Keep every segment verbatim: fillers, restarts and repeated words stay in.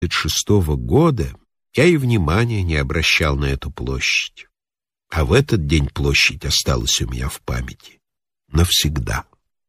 шестого года я и внимания не обращал на эту площадь. А в этот день площадь осталась у меня в памяти навсегда.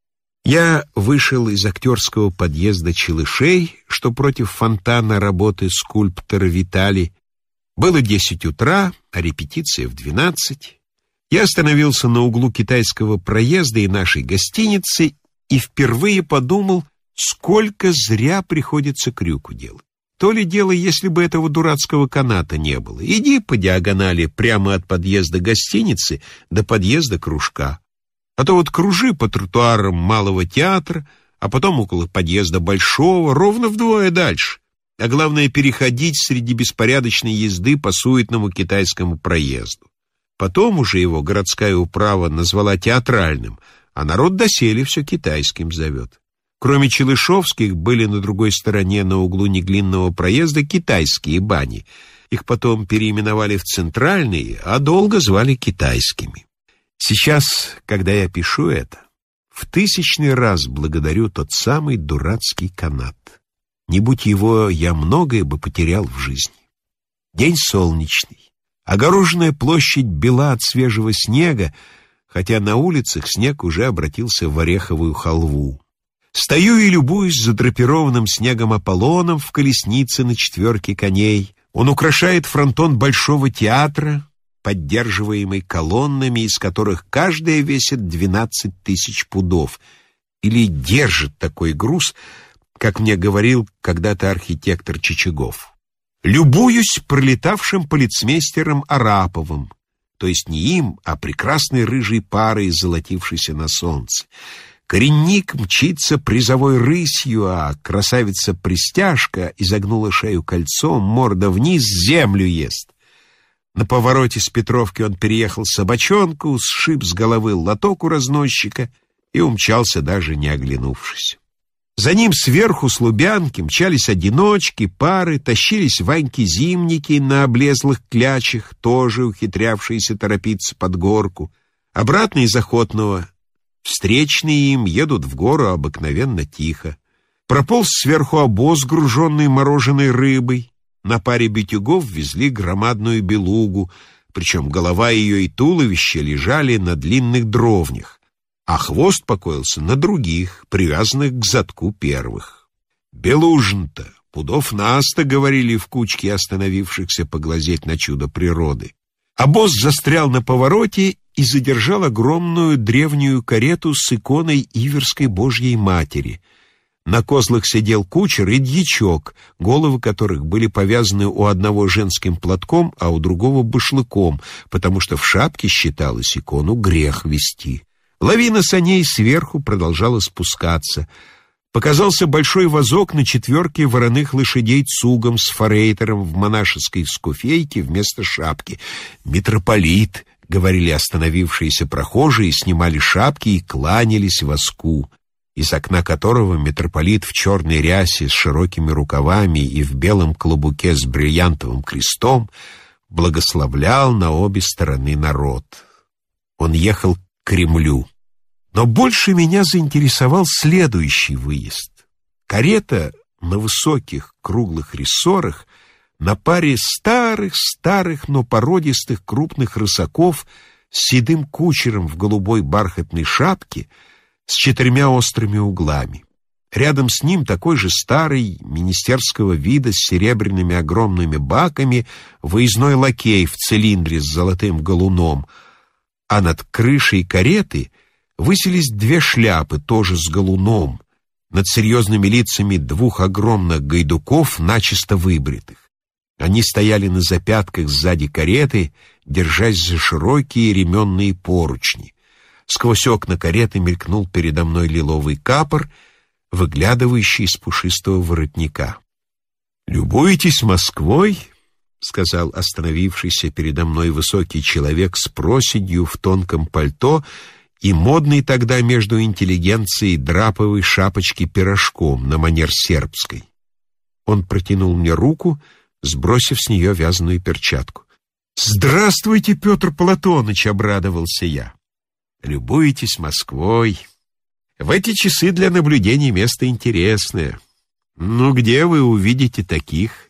Я вышел из актерского подъезда Челышей, что против фонтана работы скульптора Витали. Было десять утра, а репетиция в двенадцать. Я остановился на углу китайского проезда и нашей гостиницы и впервые подумал, сколько зря приходится крюку делать. То ли дело, если бы этого дурацкого каната не было. Иди по диагонали прямо от подъезда гостиницы до подъезда кружка. А то вот кружи по тротуарам Малого театра, а потом около подъезда Большого, ровно вдвое дальше. А главное, переходить среди беспорядочной езды по суетному китайскому проезду. Потом уже его городская управа назвала театральным, а народ доселе все китайским зовет. Кроме Челышевских, были на другой стороне, на углу Неглинного проезда, китайские бани. Их потом переименовали в центральные, а долго звали китайскими. Сейчас, когда я пишу это, в тысячный раз благодарю тот самый дурацкий канат. Не будь его, я многое бы потерял в жизни. День солнечный. Огороженная площадь бела от свежего снега, хотя на улицах снег уже обратился в ореховую халву. Стою и любуюсь задрапированным снегом Аполлоном в колеснице на четверке коней. Он украшает фронтон Большого театра, поддерживаемый колоннами, из которых каждая весит двенадцать тысяч пудов, или держит такой груз, как мне говорил когда-то архитектор Чичагов. Любуюсь пролетавшим полицмейстером Араповым, то есть не им, а прекрасной рыжей парой, золотившейся на солнце. Коренник мчится призовой рысью, а красавица-пристяжка изогнула шею кольцом, морда вниз, землю ест. На повороте с Петровки он переехал собачонку, сшиб с головы лоток у разносчика и умчался, даже не оглянувшись. За ним сверху с Лубянки мчались одиночки, пары, тащились Ваньки-зимники на облезлых клячах, тоже ухитрявшиеся торопиться под горку. Обратно из Охотного встречные им едут в гору обыкновенно тихо. Прополз сверху обоз, груженный мороженой рыбой. На паре битюгов везли громадную белугу, причем голова ее и туловище лежали на длинных дровнях, а хвост покоился на других, привязанных к задку первых. «Белужин-то, пудов на-сто», — говорили в кучке остановившихся поглазеть на чудо природы. Обоз застрял на повороте и задержал огромную древнюю карету с иконой Иверской Божьей Матери. На козлах сидел кучер и дьячок, головы которых были повязаны у одного женским платком, а у другого башлыком, потому что в шапке считалось икону грех вести. Лавина саней сверху продолжала спускаться. Показался большой вазок на четверке вороных лошадей цугом с форейтером в монашеской скуфейке вместо шапки. «Митрополит», — говорили остановившиеся прохожие, снимали шапки и кланялись вазку, из окна которого митрополит в черной рясе с широкими рукавами и в белом клобуке с бриллиантовым крестом благословлял на обе стороны народ. Он ехал к Кремлю. Но больше меня заинтересовал следующий выезд. Карета на высоких круглых рессорах на паре старых-старых, но породистых крупных рысаков с седым кучером в голубой бархатной шапке с четырьмя острыми углами. Рядом с ним такой же старый, министерского вида, с серебряными огромными баками, выездной лакей в цилиндре с золотым галуном, а над крышей кареты высились две шляпы, тоже с галуном, над серьезными лицами двух огромных гайдуков, начисто выбритых. Они стояли на запятках сзади кареты, держась за широкие ременные поручни. Сквозь окна кареты мелькнул передо мной лиловый капор, выглядывающий из пушистого воротника. «Любуетесь Москвой?» — сказал остановившийся передо мной высокий человек с проседью в тонком пальто и модной тогда между интеллигенцией драповой шапочки пирожком на манер сербской. Он протянул мне руку, сбросив с нее вязаную перчатку. «Здравствуйте, Петр Платоныч!» — обрадовался я. «Любуетесь Москвой. В эти часы для наблюдения место интересное. Ну, где вы увидите таких